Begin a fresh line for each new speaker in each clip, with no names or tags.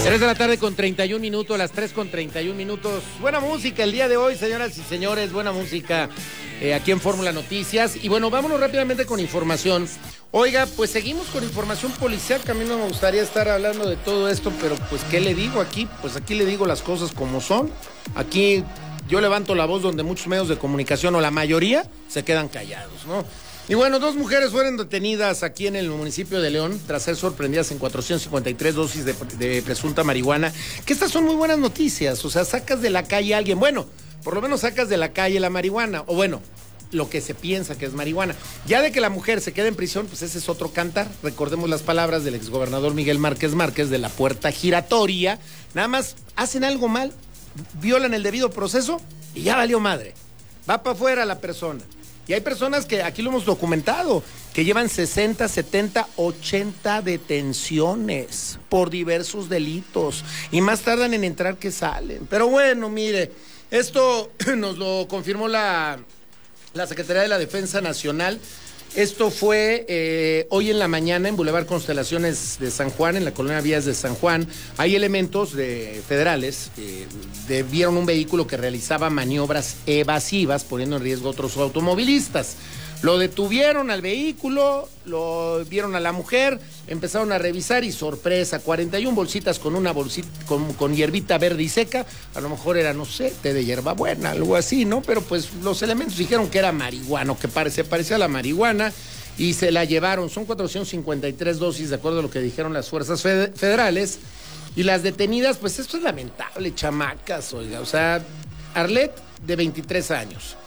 3 de la tarde con 31 minutos, las 3 con 31 minutos. Buena música el día de hoy, señoras y señores, buena música aquí en Fórmula Noticias. Y bueno, vámonos rápidamente con información. Oiga, pues seguimos con información policial, que a mí no me gustaría estar hablando de todo esto, pero pues ¿qué le digo aquí? Pues aquí le digo las cosas como son. Aquí yo levanto la voz donde muchos medios de comunicación, o la mayoría, se quedan callados, ¿no? Y bueno, 2 mujeres fueron detenidas aquí en el municipio de León tras ser sorprendidas en 453 dosis de presunta marihuana. Que estas son muy buenas noticias, o sea, sacas de la calle a alguien. Bueno, por lo menos sacas de la calle la marihuana, o bueno, lo que se piensa que es marihuana. Ya de que la mujer se quede en prisión, pues ese es otro cantar. Recordemos las palabras del exgobernador Miguel Márquez Márquez de la puerta giratoria. Nada más hacen algo mal, violan el debido proceso y ya valió madre. Va para afuera la persona. Y hay personas que aquí lo hemos documentado, que llevan 60, 70, 80 detenciones por diversos delitos y más tardan en entrar que salen. Pero bueno, mire, esto nos lo confirmó la Secretaría de la Defensa Nacional. Esto fue hoy en la mañana en Boulevard Constelaciones de San Juan, en la colonia Vías de San Juan. Hay elementos federales que vieron un vehículo que realizaba maniobras evasivas, poniendo en riesgo a otros automovilistas. Lo detuvieron al vehículo, lo vieron a la mujer, empezaron a revisar y sorpresa, 41 bolsitas con una bolsita con hierbita verde y seca. A lo mejor era, no sé, té de hierbabuena, algo así, ¿no? Pero pues los elementos dijeron que era marihuana, que parecía a la marihuana, y se la llevaron. Son 453 dosis, de acuerdo a lo que dijeron las fuerzas federales. Y las detenidas, pues esto es lamentable, chamacas, oiga. O sea, Arlet, de 23 años.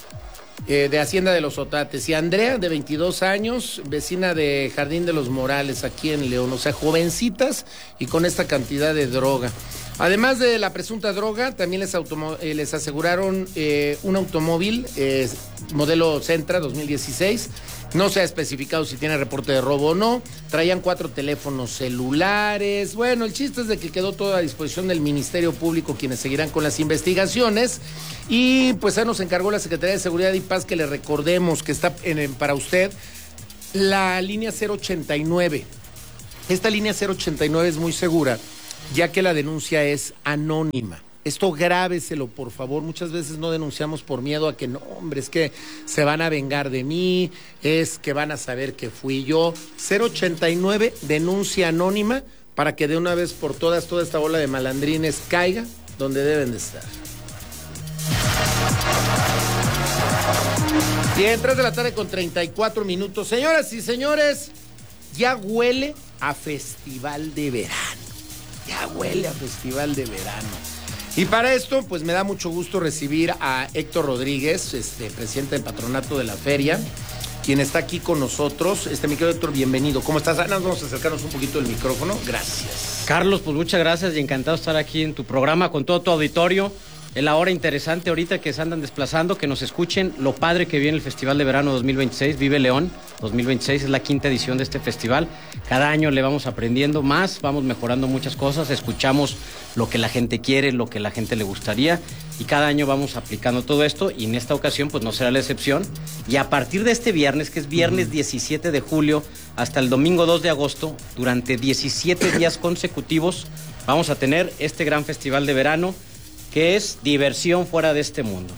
De Hacienda de los Otates, y Andrea, de 22 años, vecina de Jardín de los Morales, aquí en León. O sea, jovencitas y con esta cantidad de droga. Además de la presunta droga, también les aseguraron un automóvil modelo Sentra 2016. No se ha especificado si tiene reporte de robo o no. Traían 4 teléfonos celulares. Bueno, el chiste es de que quedó todo a disposición del Ministerio Público, quienes seguirán con las investigaciones. Y pues ya nos encargó la Secretaría de Seguridad y Paz que le recordemos que está para usted la línea 089. Esta línea 089 es muy segura, ya que la denuncia es anónima. Esto grábeselo, por favor. Muchas veces no denunciamos por miedo a que, no, hombre, es que se van a vengar de mí, es que van a saber que fui yo. 089, denuncia anónima, para que de una vez por todas, toda esta bola de malandrines caiga donde deben de estar. Bien, 3 de la tarde con 34 minutos. Señoras y señores, ya huele a festival de verano. Ya huele a festival de verano. Y para esto, pues me da mucho gusto recibir a Héctor Rodríguez, presidente del patronato de la feria, quien está aquí con nosotros. Mi querido Héctor, bienvenido. ¿Cómo estás? Ana, vamos a acercarnos un poquito el micrófono. Gracias.
Carlos, pues muchas gracias y encantado de estar aquí en tu programa con todo tu auditorio. Es la hora interesante ahorita que se andan desplazando, que nos escuchen lo padre que viene el Festival de Verano 2026, Vive León 2026, es la 5ª edición de este festival. Cada año le vamos aprendiendo más, vamos mejorando muchas cosas, escuchamos lo que la gente quiere, lo que la gente le gustaría, y cada año vamos aplicando todo esto, y en esta ocasión pues no será la excepción. Y a partir de este viernes, que es viernes 17 de julio, hasta el domingo 2 de agosto, durante 17 días consecutivos, vamos a tener este gran festival de verano, que es diversión fuera de este mundo.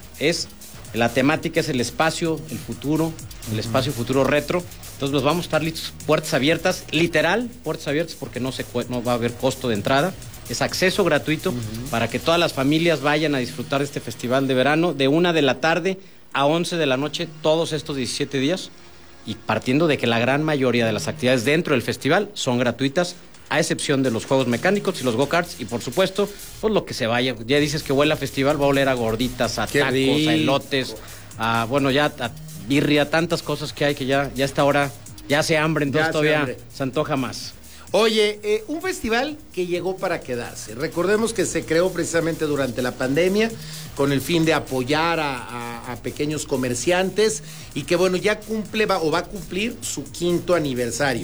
La temática es el espacio, el futuro, el espacio futuro retro. Entonces los vamos a estar listos, puertas abiertas, literal, puertas abiertas, porque no va a haber costo de entrada. Es acceso gratuito para que todas las familias vayan a disfrutar de este festival de verano de 1 de la tarde a 11 de la noche, todos estos 17 días. Y partiendo de que la gran mayoría de las actividades dentro del festival son gratuitas, a excepción de los juegos mecánicos y los go-karts, y por supuesto, pues lo que se vaya. Ya dices que huele a festival, va a oler a gorditas, a tacos, a elotes, a birria, tantas cosas que hay que ya a esta hora ya se hambre, entonces todavía se antoja más.
Oye, un festival que llegó para quedarse. Recordemos que se creó precisamente durante la pandemia con el fin de apoyar a pequeños comerciantes, y que bueno, ya va a cumplir su 5º aniversario.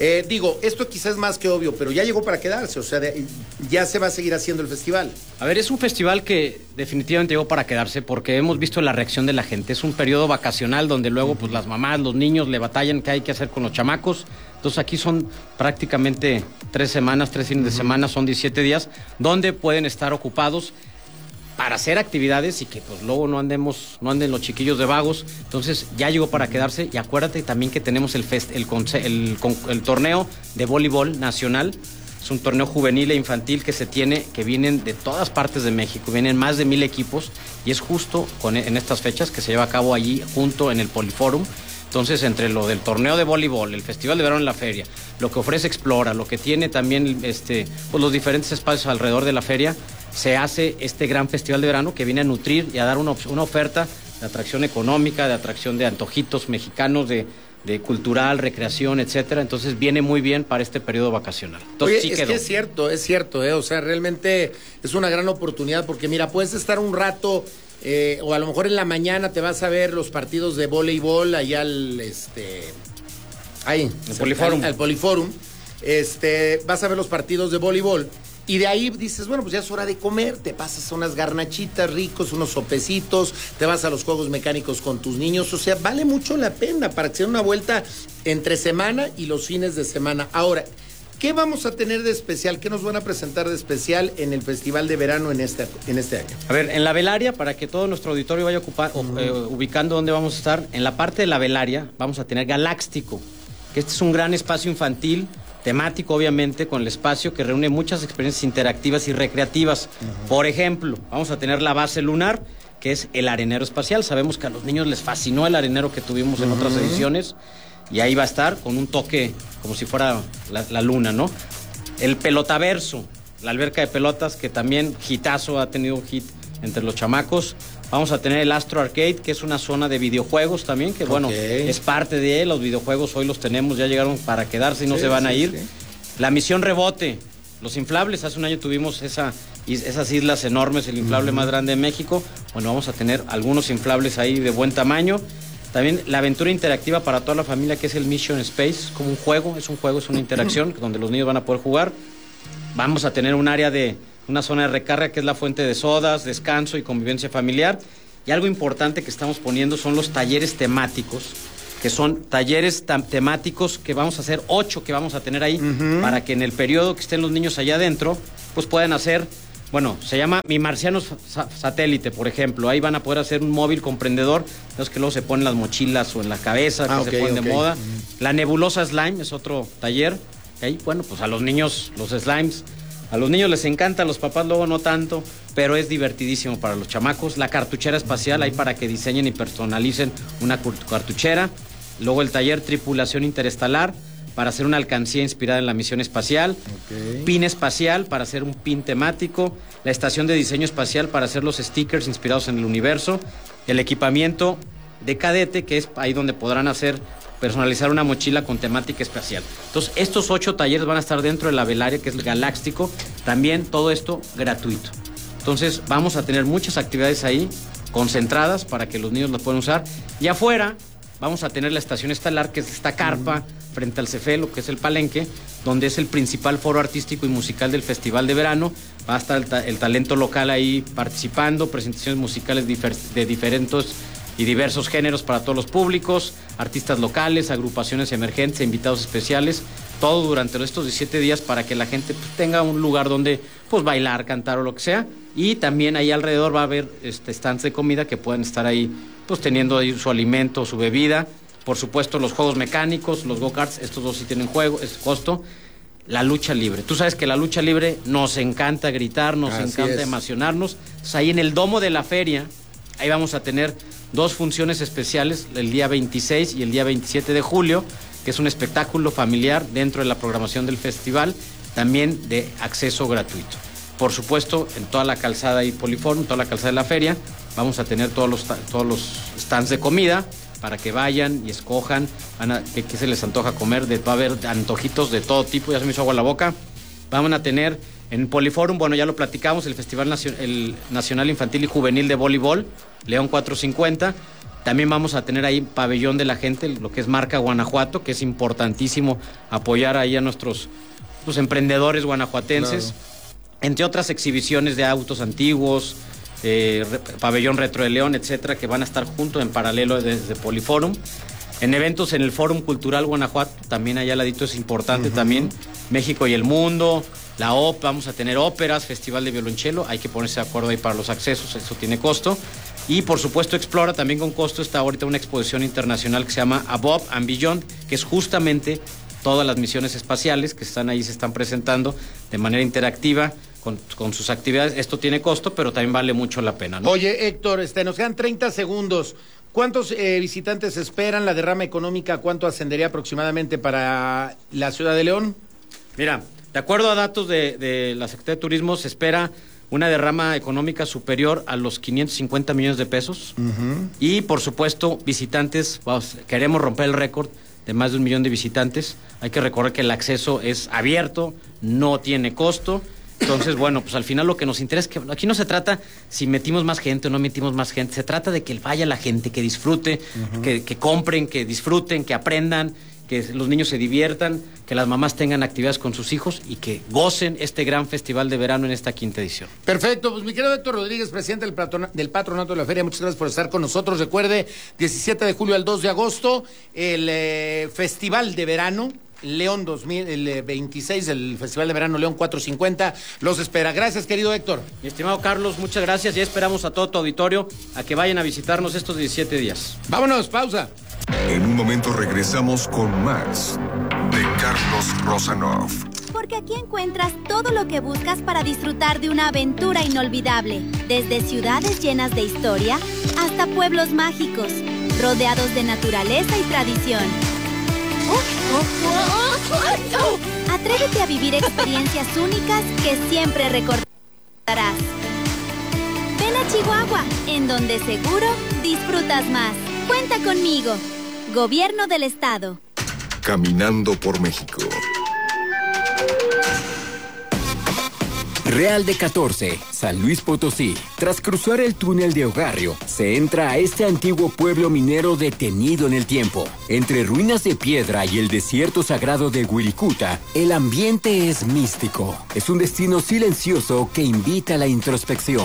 Esto quizás es más que obvio, pero ya llegó para quedarse, o sea, ya se va a seguir haciendo el festival.
A ver, es un festival que definitivamente llegó para quedarse, porque hemos visto la reacción de la gente. Es un periodo vacacional donde luego pues las mamás, los niños le batallan qué hay que hacer con los chamacos. Entonces aquí son prácticamente 3 fines de semana, son 17 días, donde pueden estar ocupados para hacer actividades y que pues luego no anden los chiquillos de vagos. Entonces ya llegó para quedarse, y acuérdate también que tenemos el torneo de voleibol nacional. Es un torneo juvenil e infantil que vienen de todas partes de México, vienen más de 1,000 equipos, y es justo en estas fechas que se lleva a cabo allí junto en el Poliforum. Entonces, entre lo del torneo de voleibol, el Festival de Verano en la Feria, lo que ofrece Explora, lo que tiene también pues los diferentes espacios alrededor de la feria, se hace este gran Festival de Verano que viene a nutrir y a dar una oferta de atracción económica, de atracción de antojitos mexicanos, de cultural, recreación, etcétera. Entonces viene muy bien para este periodo vacacional. Entonces,
oye,
sí
es
quedó.
que es cierto, o sea, realmente es una gran oportunidad, porque mira, puedes estar un rato, o a lo mejor en la mañana te vas a ver los partidos de voleibol allá al Poliforum, vas a ver los partidos de voleibol. Y de ahí dices, bueno, pues ya es hora de comer, te pasas unas garnachitas ricos, unos sopecitos, te vas a los juegos mecánicos con tus niños. O sea, vale mucho la pena para hacer una vuelta entre semana y los fines de semana. Ahora, ¿qué vamos a tener de especial? ¿Qué nos van a presentar de especial en el Festival de Verano en este año?
A ver, en la velaria, para que todo nuestro auditorio vaya ubicando dónde vamos a estar, en la parte de la velaria vamos a tener Galáctico, que este es un gran espacio infantil, temático obviamente, con el espacio que reúne muchas experiencias interactivas y recreativas. Por ejemplo, vamos a tener la base lunar, que es el arenero espacial. Sabemos que a los niños les fascinó el arenero que tuvimos en otras ediciones, y ahí va a estar con un toque como si fuera la luna, ¿no? El pelotaverso, la alberca de pelotas, que también hitazo, ha tenido un hit entre los chamacos. Vamos a tener el Astro Arcade, que es una zona de videojuegos también, que bueno, es parte de él. Los videojuegos hoy los tenemos, ya llegaron para quedarse y no se van a ir. Sí. La misión rebote, los inflables, hace un año tuvimos esas islas enormes, el inflable más grande de México. Bueno, vamos a tener algunos inflables ahí de buen tamaño. También la aventura interactiva para toda la familia, que es el Mission Space, como un juego, es una interacción donde los niños van a poder jugar. Vamos a tener una zona de recarga, que es la fuente de sodas, descanso y convivencia familiar. Y algo importante que estamos poniendo son los talleres temáticos, que son talleres temáticos que vamos a hacer 8 que vamos a tener ahí, para que en el periodo que estén los niños allá adentro, pues puedan hacer, bueno, se llama Mi Marciano Satélite, por ejemplo. Ahí van a poder hacer un móvil comprendedor, los que luego se ponen las mochilas o en la cabeza, que se ponen de moda. La nebulosa slime es otro taller. Ahí, bueno, pues a los niños, los slimes, a los niños les encanta, a los papás luego no tanto, pero es divertidísimo para los chamacos. La cartuchera espacial, ahí para que diseñen y personalicen una cartuchera. Luego el taller Tripulación Interestelar, para hacer una alcancía inspirada en la misión espacial. Pin espacial, para hacer un pin temático. La estación de diseño espacial, para hacer los stickers inspirados en el universo. El equipamiento de cadete, que es ahí donde podrán personalizar una mochila con temática espacial. Entonces, estos 8 talleres van a estar dentro de la velaria, que es el Galáctico. También todo esto gratuito. Entonces, vamos a tener muchas actividades ahí concentradas para que los niños las puedan usar. Y afuera vamos a tener la estación estelar, que es esta carpa frente al Cefelo, que es el Palenque, donde es el principal foro artístico y musical del Festival de Verano. Va a estar el talento local ahí participando, presentaciones musicales de diferentes y diversos géneros para todos los públicos, artistas locales, agrupaciones emergentes, invitados especiales, todo durante estos 17 días, para que la gente tenga un lugar donde bailar, cantar o lo que sea. Y también ahí alrededor va a haber stands de comida que pueden estar ahí teniendo ahí su alimento, su bebida. Por supuesto, los juegos mecánicos, los go-karts, estos dos sí tienen costo. La lucha libre. Tú sabes que la lucha libre nos encanta gritar, nos encanta emocionarnos. Entonces, ahí en el domo de la feria, ahí vamos a tener 2 funciones especiales, el día 26 y el día 27 de julio, que es un espectáculo familiar dentro de la programación del festival, también de acceso gratuito. Por supuesto, en toda la calzada y Poliforum, toda la calzada de la feria, vamos a tener todos los stands de comida para que vayan y escojan qué se les antoja comer. Va a haber antojitos de todo tipo, ya se me hizo agua la boca. Van a tener en Poliforum, bueno, ya lo platicamos, el Festival Nacional Infantil y Juvenil de Voleibol, León 450. También vamos a tener ahí pabellón de la gente, lo que es marca Guanajuato, que es importantísimo apoyar ahí a nuestros emprendedores guanajuatenses. Claro. Entre otras exhibiciones de autos antiguos, pabellón retro de León, etcétera, que van a estar juntos en paralelo desde Poliforum. En eventos en el Fórum Cultural Guanajuato, también allá al ladito es importante también, México y el mundo, la OP, vamos a tener óperas, festival de violonchelo, hay que ponerse de acuerdo ahí para los accesos, eso tiene costo. Y por supuesto Explora también con costo, está ahorita una exposición internacional que se llama Above and Beyond, que es justamente todas las misiones espaciales que están ahí, se están presentando de manera interactiva con sus actividades. Esto tiene costo, pero también vale mucho la pena, ¿no?
Oye, Héctor, nos quedan 30 segundos. ¿Cuántos visitantes esperan? La derrama económica, ¿cuánto ascendería aproximadamente para la ciudad de León?
Mira, de acuerdo a datos de la Secretaría de Turismo, se espera una derrama económica superior a los 550 millones de pesos. Y, por supuesto, visitantes, queremos romper el récord de más de 1 millón de visitantes. Hay que recordar que el acceso es abierto, no tiene costo. Entonces, bueno, pues al final lo que nos interesa es que aquí no se trata si metimos más gente o no metimos más gente, se trata de que vaya la gente, que disfrute, que compren, que disfruten, que aprendan, que los niños se diviertan, que las mamás tengan actividades con sus hijos y que gocen este gran festival de verano en esta 5ª edición.
Perfecto, pues mi querido Héctor Rodríguez, presidente del Patronato de la Feria, muchas gracias por estar con nosotros. Recuerde, 17 de julio al 2 de agosto, el Festival de Verano León 2026, el Festival de Verano León 450, los espera. Gracias, querido Héctor.
Mi estimado Carlos, muchas gracias. Ya esperamos a todo tu auditorio a que vayan a visitarnos estos 17 días.
Vámonos, pausa.
En un momento regresamos con más de Carlos Rosanov.
Porque aquí encuentras todo lo que buscas para disfrutar de una aventura inolvidable. Desde ciudades llenas de historia hasta pueblos mágicos, rodeados de naturaleza y tradición. Atrévete a vivir experiencias únicas que siempre recordarás. Ven a Chihuahua, en donde seguro disfrutas más. Cuenta conmigo. Gobierno del Estado.
Caminando por México.
Real de 14, San Luis Potosí. Tras cruzar el túnel de Ogarrio, se entra a este antiguo pueblo minero detenido en el tiempo. Entre ruinas de piedra y el desierto sagrado de Wirikuta, el ambiente es místico. Es un destino silencioso que invita a la introspección.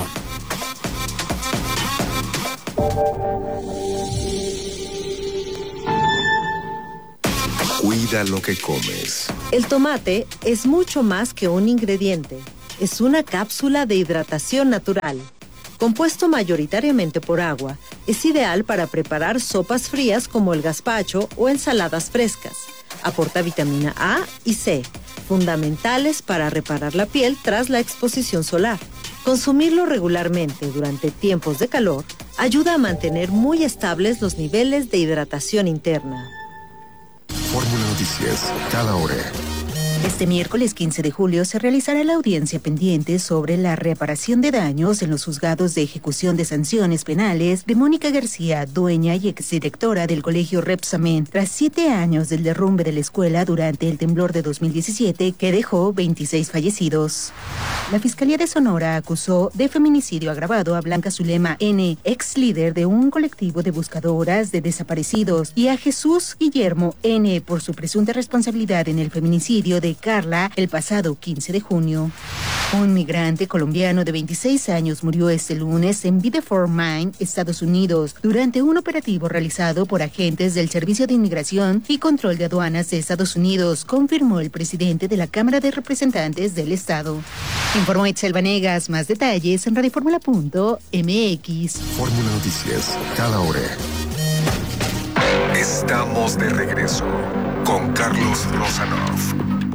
Cuida lo que comes.
El tomate es mucho más que un ingrediente. Es una cápsula de hidratación natural. Compuesto mayoritariamente por agua, es ideal para preparar sopas frías como el gazpacho o ensaladas frescas. Aporta vitamina A y C, fundamentales para reparar la piel tras la exposición solar. Consumirlo regularmente durante tiempos de calor ayuda a mantener muy estables los niveles de hidratación interna.
Fórmula Noticias, cada hora.
Este miércoles 15 de julio se realizará la audiencia pendiente sobre la reparación de daños en los juzgados de ejecución de sanciones penales de Mónica García, dueña y exdirectora del colegio Repsamen, tras 7 años del derrumbe de la escuela durante el temblor de 2017 que dejó 26 fallecidos. La Fiscalía de Sonora acusó de feminicidio agravado a Blanca Zulema N., ex líder de un colectivo de buscadoras de desaparecidos, y a Jesús Guillermo N. por su presunta responsabilidad en el feminicidio de Carla el pasado 15 de junio. Un migrante colombiano de 26 años murió este lunes en Biddeford, Maine, Estados Unidos, durante un operativo realizado por agentes del Servicio de Inmigración y Control de Aduanas de Estados Unidos, confirmó el presidente de la Cámara de Representantes del Estado. Informó Itzel Vanegas. Más detalles en radioformula.mx.
Fórmula Noticias, cada hora. Estamos de regreso con Carlos Rosanov.